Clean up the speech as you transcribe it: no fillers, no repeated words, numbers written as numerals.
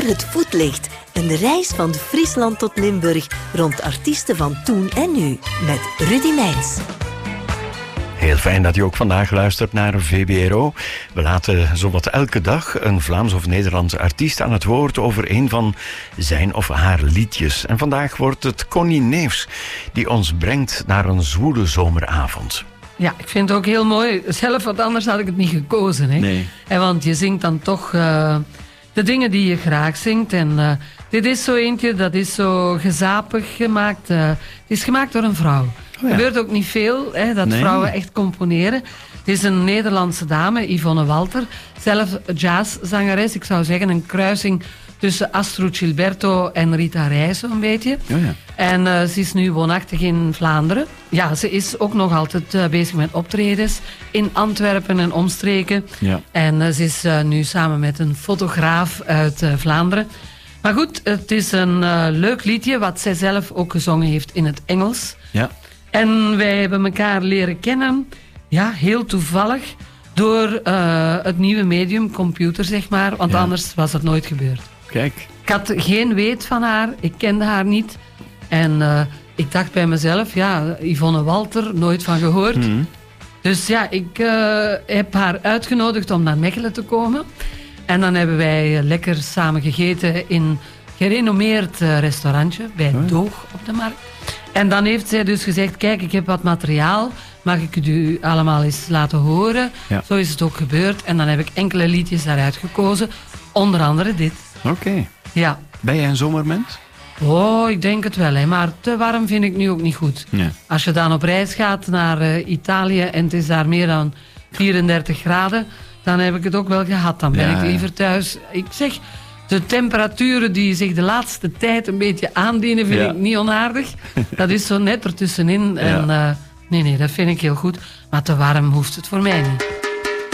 het voetlicht. Een reis van Friesland tot Limburg rond artiesten van toen en nu. Met Rudy Meijns. Heel fijn dat u ook vandaag luistert naar VBRO. We laten zowat elke dag een Vlaams of Nederlandse artiest aan het woord over een van zijn of haar liedjes. En vandaag wordt het Connie Neefs die ons brengt naar een zwoele zomeravond. Ja, ik vind het ook heel mooi. Zelf, want anders had ik het niet gekozen. Hè? Nee. Want je zingt dan toch de dingen die je graag zingt. En dit is zo eentje, dat is zo gezapig gemaakt. Het is gemaakt door een vrouw. Er gebeurt ook niet veel, dat vrouwen echt componeren. Het is een Nederlandse dame, Yvonne Walter. Zelf jazzzangeres. Ik zou zeggen een kruising tussen Astrud Gilberto en Rita Reis, zo'n beetje. Oh ja. En ze is nu woonachtig in Vlaanderen. Ja, ze is ook nog altijd bezig met optredens in Antwerpen en omstreken. Ja. En ze is nu samen met een fotograaf uit Vlaanderen. Maar goed, het is een leuk liedje wat zij zelf ook gezongen heeft in het Engels. Ja. En wij hebben elkaar leren kennen, ja, heel toevallig, door het nieuwe medium, computer zeg maar, want anders was het nooit gebeurd. Kijk. Ik had geen weet van haar, ik kende haar niet. En ik dacht bij mezelf, ja, Yvonne Walter, nooit van gehoord. Mm-hmm. Dus ja, ik heb haar uitgenodigd om naar Mechelen te komen. En dan hebben wij lekker samen gegeten in een gerenommeerd restaurantje bij Doog op de Markt. En dan heeft zij dus gezegd, kijk, ik heb wat materiaal, mag ik het u allemaal eens laten horen? Ja. Zo is het ook gebeurd. En dan heb ik enkele liedjes daaruit gekozen, onder andere dit. Oké. Ja. Ben jij een zomermens? Oh, ik denk het wel, hè. Maar te warm vind ik nu ook niet goed. Ja. Als je dan op reis gaat naar Italië en het is daar meer dan 34 graden, dan heb ik het ook wel gehad. Dan ben ik liever thuis. Ik zeg, de temperaturen die zich de laatste tijd een beetje aandienen, vind ik niet onaardig. Dat is zo net ertussenin. En nee, dat vind ik heel goed. Maar te warm hoeft het voor mij niet.